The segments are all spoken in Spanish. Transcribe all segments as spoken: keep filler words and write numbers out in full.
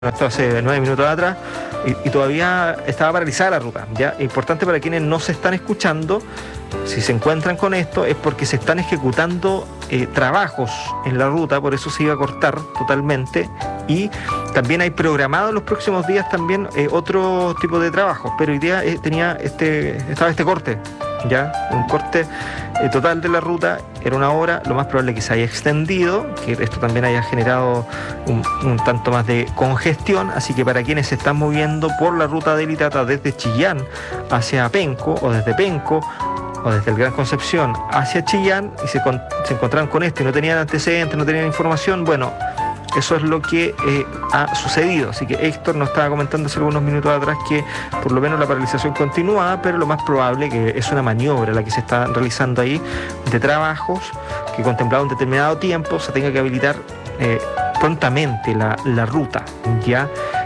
Esto hace nueve minutos atrás y, y todavía estaba paralizada la ruta. Ya, importante para quienes no se están escuchando, si se encuentran con esto es porque se están ejecutando eh, trabajos en la ruta, por eso se iba a cortar totalmente. Y también hay programado en los próximos días también eh, otro tipo de trabajos, pero hoy día eh, tenía este, estaba este corte, ya, un corte eh, total de la ruta, era una hora, lo más probable es que se haya extendido, que esto también haya generado un, un tanto más de congestión, así que para quienes se están moviendo por la ruta de Litata desde Chillán hacia Penco, o desde Penco, o desde el Gran Concepción hacia Chillán, y se, con, se encontraron con esto y no tenían antecedentes, no tenían información, bueno, eso es lo que eh, ha sucedido. Así que Héctor nos estaba comentando hace algunos minutos atrás que por lo menos la paralización continúa, pero lo más probable que es una maniobra la que se está realizando ahí de trabajos que contemplado un determinado tiempo se tenga que habilitar eh, prontamente la, la ruta. Ya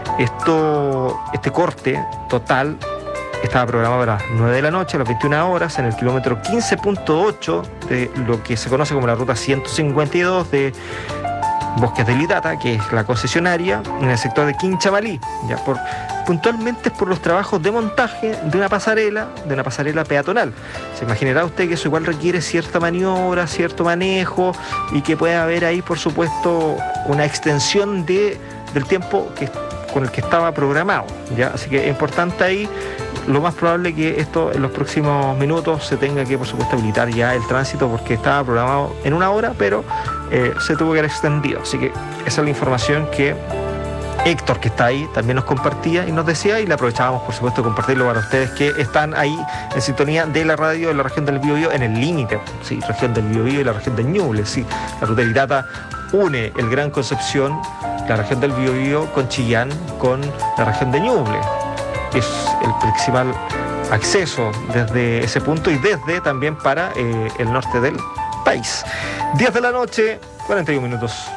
esto, este corte total estaba programado para las nueve de la noche, a las veintiuna horas, en el kilómetro quince punto ocho de lo que se conoce como la ruta ciento cincuenta y dos de Bosques de Litata, que es la concesionaria, en el sector de Quinchamalí. Ya por, puntualmente es por los trabajos de montaje de una pasarela, de una pasarela peatonal. Se imaginará usted que eso igual requiere cierta maniobra, cierto manejo, y que puede haber ahí, por supuesto, una extensión de, del tiempo que, con el que estaba programado. ¿Ya? Así que es importante ahí. Lo más probable es que esto en los próximos minutos se tenga que, por supuesto, habilitar ya el tránsito, porque estaba programado en una hora, pero eh, se tuvo que haber extendido. Así que esa es la información que Héctor, que está ahí, también nos compartía y nos decía, y le aprovechábamos, por supuesto, de compartirlo para ustedes que están ahí en sintonía de la radio en la región del Biobío, en el límite, sí, región del Biobío y la región del Ñuble, sí, la ruta de Litata une el Gran Concepción, la región del Biobío, con Chillán, con la región de Ñuble. Es el principal acceso desde ese punto y desde también para eh, el norte del país. diez de la noche, cuarenta y un minutos.